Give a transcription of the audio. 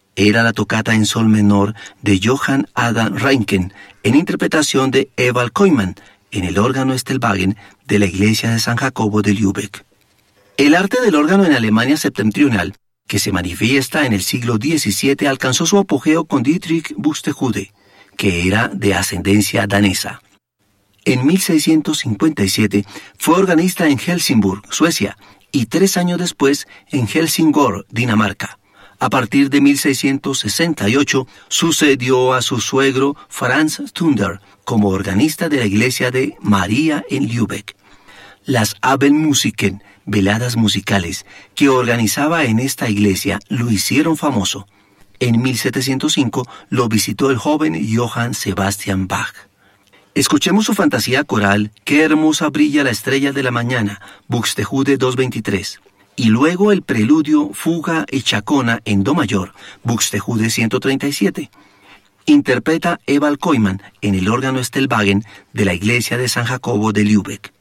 Era la tocata en sol menor de Johann Adam Reinken, en interpretación de Ewald Koyman, en el órgano Stellwagen de la iglesia de San Jacobo de Lübeck. El arte del órgano en Alemania septentrional, que se manifiesta en el siglo XVII, alcanzó su apogeo con Dietrich Buxtehude, que era de ascendencia danesa. En 1657 fue organista en Helsingborg, Suecia, y 3 años después en Helsingør, Dinamarca. A partir de 1668 sucedió a su suegro Franz Thunder como organista de la iglesia de María en Lübeck. Las Abendmusiken, veladas musicales, que organizaba en esta iglesia, lo hicieron famoso. En 1705 lo visitó el joven Johann Sebastian Bach. Escuchemos su fantasía coral, Qué hermosa brilla la estrella de la mañana, Buxtehude 223. Y luego el preludio Fuga y Chacona en do mayor, Buxtehude 137. Interpreta Ewald Koyman en el órgano Stellwagen de la iglesia de San Jacobo de Lübeck.